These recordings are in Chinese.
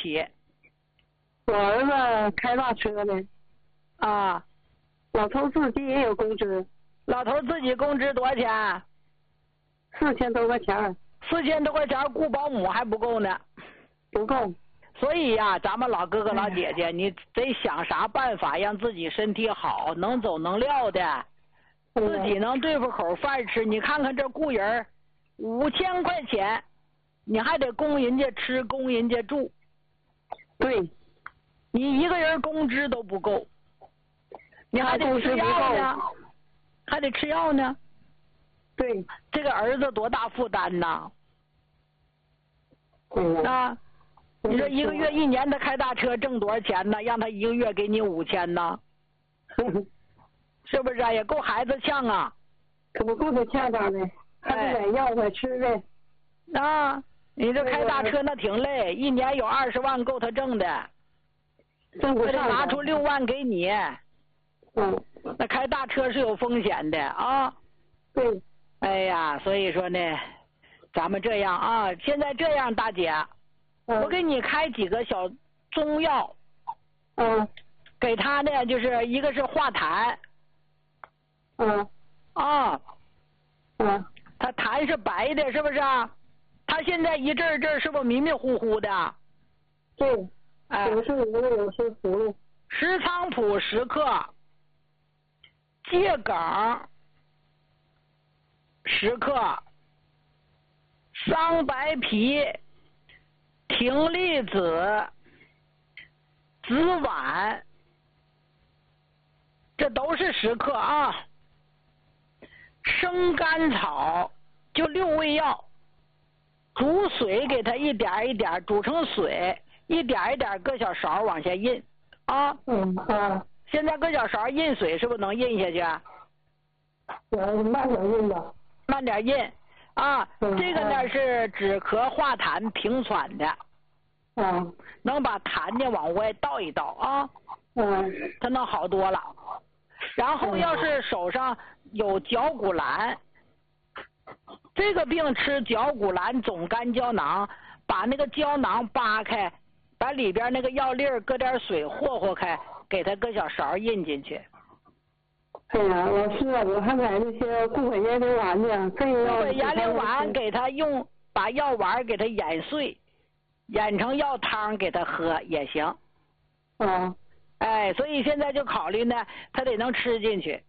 起？ 我儿子开大车呢。 啊， 老头自己也有工资。 老头自己工资多少钱 ？4000多块钱。 4000多块钱雇保姆还不够呢。 不够。 所以呀，咱们老哥哥老姐姐，你得想啥办法让自己身体好，能走能撂的，自己能对付口饭吃。你看看这雇人5000块钱，你还得供人家吃，供人家住。 对。 你一个人工资都不够，你还得吃药呢，还得吃药呢。 对。 这个儿子多大负担呐？啊，你说一个月1年他开大车挣多少钱呢？让他一个月给你5000呢？是不是啊？也够孩子呛啊。 可不够他呛着呢，还得买药买吃的。 啊，你这开大车那挺累，1年有20万够他挣的。 挣不上。 得拿出6万给你。那开大车是有风险的啊。 对。 哎呀，所以说呢，咱们这样啊，现在这样，大姐，我给你开几个小中药。给他呢，就是一个是化痰。他痰是白的，是不是啊？他现在一阵阵是不是迷迷糊糊的？ 对。有时糊涂，有时糊涂。 石菖蒲10克，桔梗10克，桑白皮、葶苈子、紫菀，这都是10克啊。生甘草就6味药，煮水给它一点一点煮成水，一点一点各小勺往下印啊。现在各小勺印水是不是能印下去？ 慢点印吧。 慢点印啊。这个呢是止咳化痰平喘的。能把痰呢往外倒一倒啊。它能好多了。然后要是手上有绞骨兰，这个病吃绞骨兰总干胶囊，把那个胶囊扒开，把里边那个药粒搁点水和和开，给它搁小勺印进去。 哎呀，老师啊，我还买那些固本延龄丸呢，这个固本延龄丸给他用，把药丸给他碾碎，碾成药汤给他喝也行。哎，所以现在就考虑呢，他得能吃进去。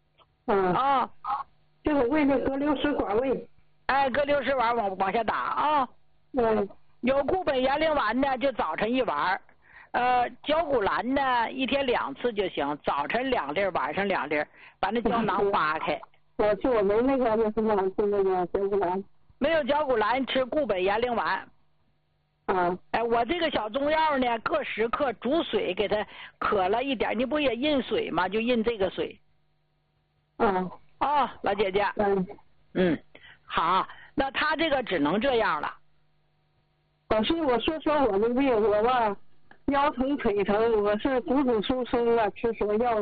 这个胃呢搁60管胃。 哎，搁60碗往下打啊。有固本延龄丸呢，就早晨1碗。绞骨兰呢，一天2次就行，早晨2粒，晚上2粒，把那胶囊扒开。 我没那个什么吃那个绞骨兰。 没有绞骨兰，吃固本延龄丸。哎，我这个小中药呢，各10克，煮水给它渴了一点，你不也印水吗？就印这个水。老姐姐。好，那他这个只能这样了。 老师，我说我的病，我吧腰疼腿疼，我是骨质疏松啊，吃什么药？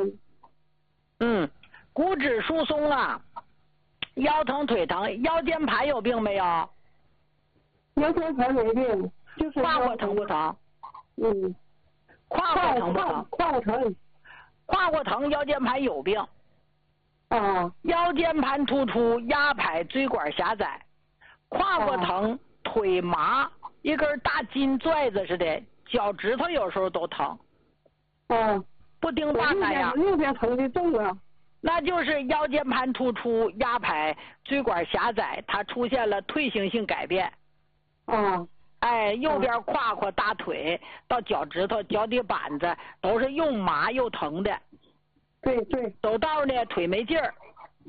骨质疏松啊，腰疼腿疼，腰间盘有病没有？ 腰间盘没病，就是胯骨疼不疼？胯骨疼不疼？ 胯骨疼。 胯骨疼，腰间盘有病。腰间盘突出，压迫椎管狭窄，胯骨疼，腿麻，一根大金拽子似的，脚趾头有时候都疼。不丁大那样。 右边疼的重啊。 那就是腰间盘突出，压迫椎管狭窄，它出现了退行性改变。哎，右边胯骨、大腿到脚趾头、脚底板子都是又麻又疼的。 对。 走道呢，腿没劲儿。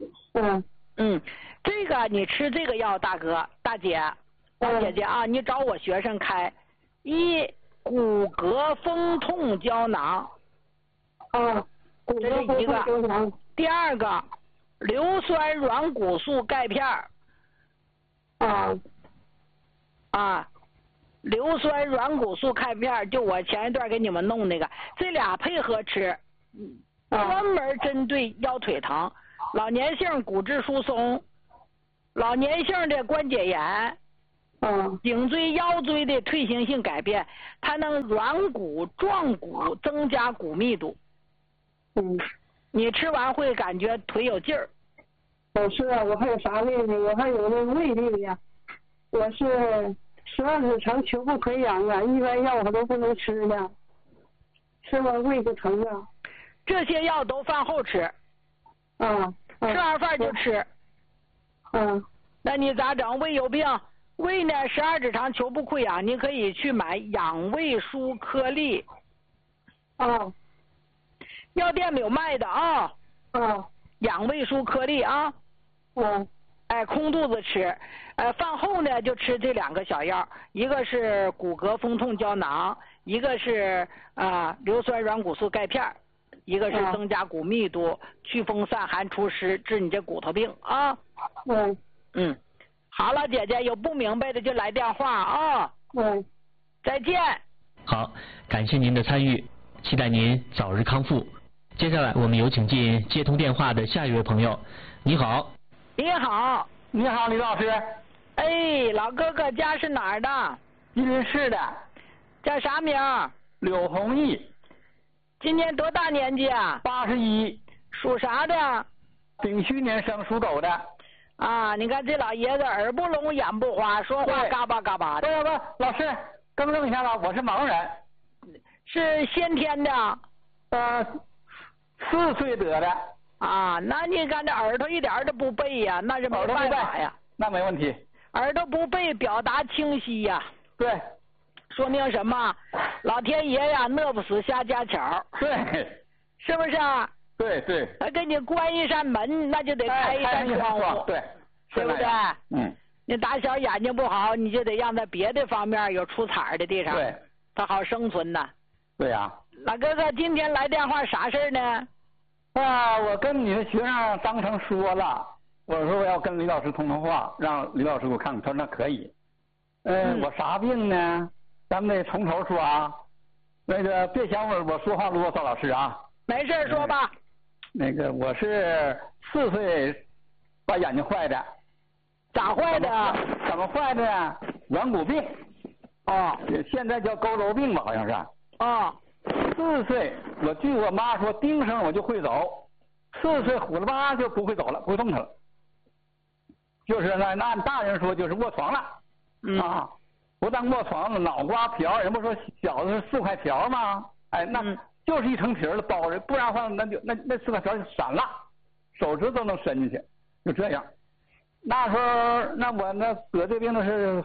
这个你吃这个药，大哥、大姐、大姐姐啊，你找我学生开骨骼风痛胶囊。这是一个。第2个，硫酸软骨素钙片。硫酸软骨素钙片，就我前一段给你们弄那个，这俩配合吃，专门针对腰腿疼、老年性骨质疏松、老年性的关节炎， 颈椎、腰椎的退行性改变，它能软骨、壮骨，增加骨密度。你吃完会感觉腿有劲儿。 我是啊，我还有啥病呢？我还有那胃病呀。我是12指肠球部溃疡啊，一般药我都不能吃的，吃完胃就疼啊。 这些药都饭后吃。吃完饭就吃。那你咋整？胃有病，胃呢12指肠球部溃疡，你可以去买养胃舒颗粒。药店里有卖的啊。养胃舒颗粒啊。空肚子吃。饭后呢就吃这2个小药，一个是骨骼风痛胶囊，一个是硫酸软骨素钙片，一个是增加骨密度、祛风散寒除湿，治你这骨头病啊。好了，姐姐，有不明白的就来电话啊。再见。 好，感谢您的参与，期待您早日康复。接下来我们有请进接通电话的下一位朋友。你好。 你好。 你好，李老师。 老哥哥家是哪儿的？ 吉林市的。 叫啥名？ 柳弘毅。 今年多大年纪啊 ？81。 属啥的？ 丙戌年生，属狗的。 你看这老爷子耳不聋眼不花，说话嘎巴嘎巴的。 不，老师更正一下吧，我是盲人。 是先天的 ？4岁得的。 那你看这耳朵一点都不背呀，那是没办法呀。 那没问题。 耳朵不背，表达清晰呀。 对。 说明什么？老天爷呀，饿不死瞎家巧。 对。 是不是啊？ 对。 给你关一扇门，那就得开一扇窗户。 对。 对不对？你打小眼睛不好，你就得让他别的方面有出彩的地方。 对。 他好生存呐。 对呀。 老哥哥，今天来电话啥事呢？ 我跟你的学生当成说了，我说我要跟李老师通话，让李老师给我看看。他说那可以。我啥病呢？咱们得从头说啊。那个别想我说话啰嗦，老师啊。 没事说吧。 我是4岁把眼睛坏的。 咋坏的？ 怎么坏的呢？软骨病。现在叫佝偻病吧，好像是。4岁，据我妈说，叮声我就会走。4岁虎了吧就不会走了，不会动弹了。就是那按大人说就是卧床了。不但卧床了，脑瓜皮儿，人不说小的是4块皮儿吗？那就是一层皮儿了包着，不然的话那4块皮儿就散了，手指都能伸进去，就这样。那时候那我得这病的是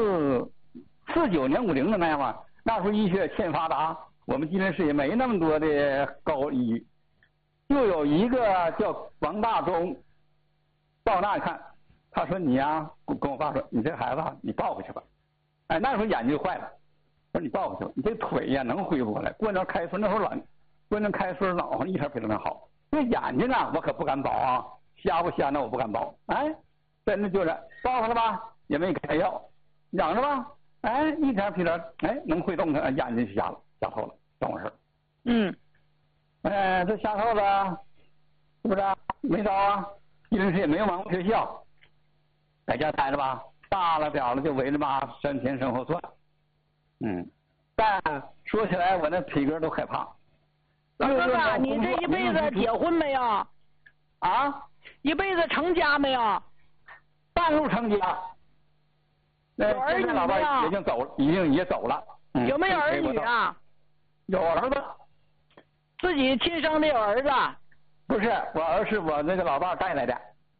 49年50的那样吧。那时候医学欠发达。我们吉林市也没那么多的高医，就有一个叫王大忠，到那一看，他说你呀，跟我爸说，你这孩子你抱回去吧。那时候眼睛就坏了，说你抱回去吧，你这腿呀能恢复过来。过年开春那时候过年开春脑上一点比都没好。这眼睛啊，我可不敢保啊，瞎不瞎那我不敢保。真的就是抱上了吧，也没开药，养着吧，一点皮儿，能会动弹，眼睛就瞎了。瞎透了，怎么回事？这瞎透了，是不是？没招啊！吉林市也没有盲目学校，在家待着吧，大了点了就围着妈3天身后转。但说起来我那体格都害怕。 老哥哥，你这一辈子结婚没有？一辈子成家没有？ 半路成家。 有儿女老伴已经走了，也走了。 有没有儿女啊？ 有儿子。 自己亲生的有儿子？ 不是，我儿是我那个老伴带来的。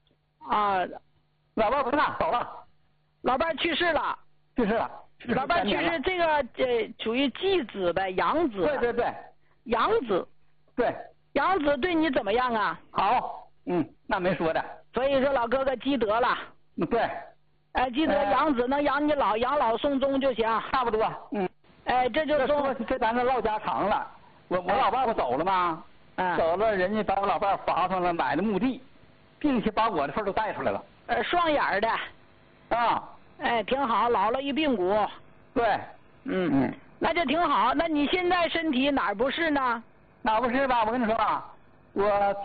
老伴不是走了。 老伴去世了。老伴去世，这个属于继子呗，养子。 对。 养子。 对。 养子对你怎么样啊？ 好。那没说的。 所以说老哥哥积德了。 对。 积德养子能养你养老送终就行。 差不多。 这就说这咱这唠家常了。我老伴不走了吗？走了，人家把我老伴罚上了买的墓地，并且把我的份都带出来了。 双眼的。挺好，老了一髌骨。 对。 那就挺好。那你现在身体哪儿不是呢？ 哪不是吧？我跟你说吧，我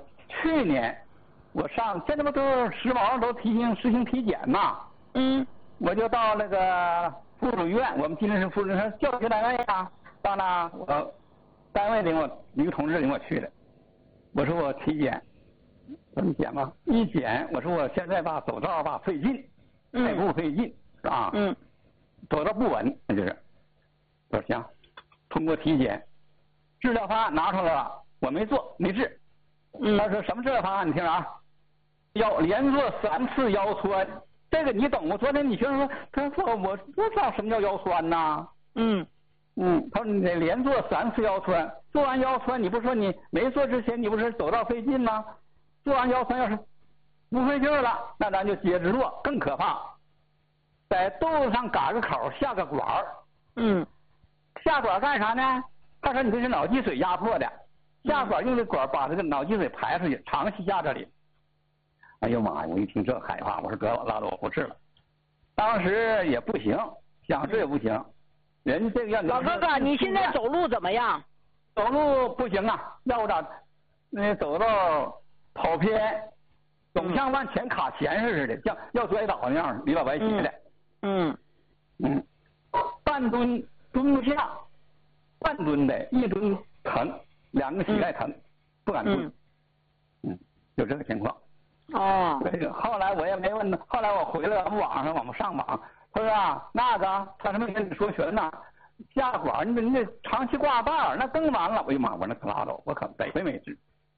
去年我上，现在不都时髦都实行体检嘛？ 我就到那个附属医院，我们吉林市附属医院教学单位啊，到那我单位领我一个同志领我去的，我说我体检，怎么检吧？一检，我说我现在吧走道吧费劲，迈步费劲，是吧？走道不稳，那就是。我说行，通过体检，治疗方案拿出来了，我没做，没治。他说什么治疗方案？你听啊，连做3次腰酸，这个你懂吗？昨天你学生说，他说我不知道什么叫腰酸呐。他说你得连做3次腰酸，做完腰酸，你不说你没做之前，你不是走道费劲吗？做完腰酸要是不费劲了，那咱就接着做，更可怕。在肚子上嘎个口，下个管儿。下管干啥呢？他说你这是脑积水压迫的，下管用这管把这个脑积水排出去，长期下这里。哎呦妈呀！我一听这害怕，我说得了，拉倒，我不治了。当时也不行，想治也不行。人家这个老哥哥，你现在走路怎么样？ 走路不行啊，要不咋那走道跑偏，总像往前卡钳似的，像要摔倒那样，里老白斜的。半蹲蹲不下，半蹲的，一蹲疼，2个膝盖疼，不敢蹲。就这个情况。这个后来我也没问他，后来我回来我们上网，他说啊那个他什么跟你说全呢？下管你得长期挂带那更完了。哎呀妈，我说那可拉倒，我可得亏没治。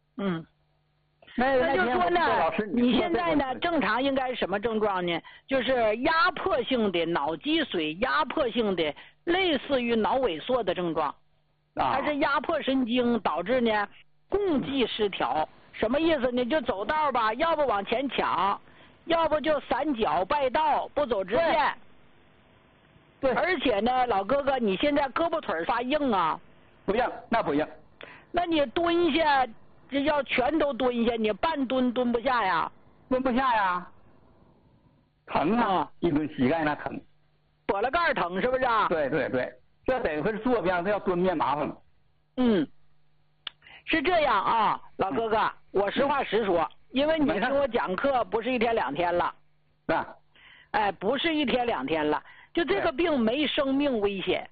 那就说呢，你现在呢正常应该是什么症状呢？就是压迫性的脑积水，压迫性的类似于脑萎缩的症状，它是压迫神经导致呢共济失调。什么意思呢？就走道吧，要不往前抢，要不就散脚败道，不走直线。 对。 而且呢，老哥哥，你现在胳膊腿发硬啊？ 不硬，那不硬。 那你蹲下，这要全都蹲下，你半蹲蹲不下呀？ 蹲不下呀。疼啊！一蹲膝盖那疼。 跛了盖疼是不是？ 对，这得会是坐边，这要蹲面麻烦了。 是这样啊，老哥哥，我实话实说，因为你听我讲课不是1天2天了，不是1天2天了，就这个病没生命危险。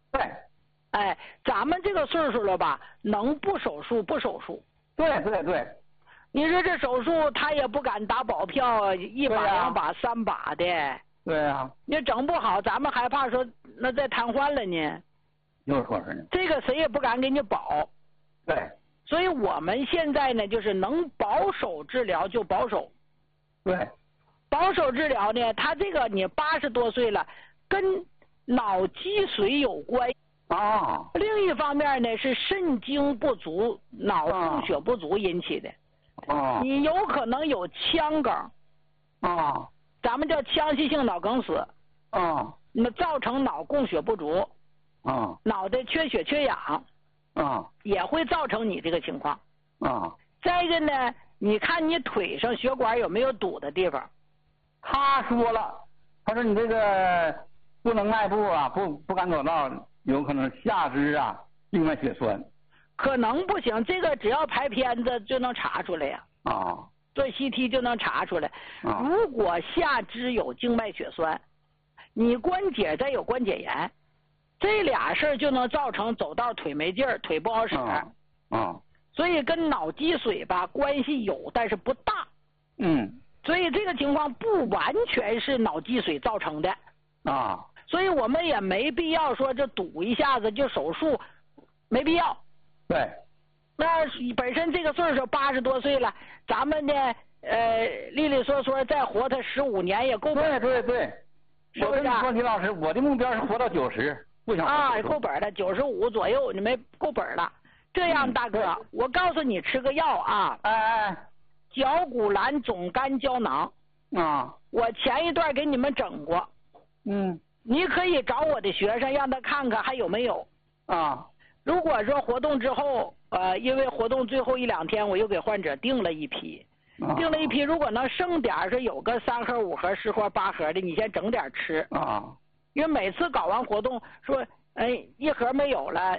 咱们这个岁数了吧，能不手术不手术。 对。 你说这手术他也不敢打保票，1把2把3把的。 对啊。 你整不好，咱们害怕说那再瘫痪了呢。 又说是呢。 这个谁也不敢给你保。 对， 所以我们现在呢，就是能保守治疗就保守。 对， 保守治疗呢，它这个你80多岁了，跟脑积水有关。另一方面呢，是肾精不足、脑供血不足引起的。你有可能有腔梗。咱们叫腔隙性脑梗死。那造成脑供血不足。脑袋缺血缺氧。也会造成你这个情况。再一个呢，你看你腿上血管有没有堵的地方？ 他说了，他说你这个不能迈步啊，不敢走道，有可能下肢啊静脉血栓。 可能不行，这个只要拍片子就能查出来呀。做 CT 就能查出来。如果下肢有静脉血栓，你关节再有关节炎。这俩事儿就能造成走道腿没劲儿，腿不好使。所以跟脑积水吧关系有，但是不大。所以这个情况不完全是脑积水造成的。所以我们也没必要说这堵一下子就手术，没必要。 对。 那本身这个岁数80多岁了，咱们呢利利索索再活他15年也够本。 对。我跟你说，李老师，我的目标是活到90。 够本了，95左右，你没够本了。这样，大哥，我告诉你吃个药啊。角骨兰总干胶囊。我前一段给你们整过。你可以找我的学生，让他看看还有没有。如果说活动之后，因为活动最后1、2天，我又给患者订了一批。如果能剩点，说有个3盒、5盒、10盒、8盒的，你先整点吃。因为每次搞完活动说，1盒没有了，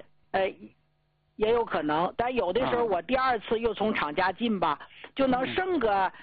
也有可能，但有的时候我第2次又从厂家进吧，就能剩个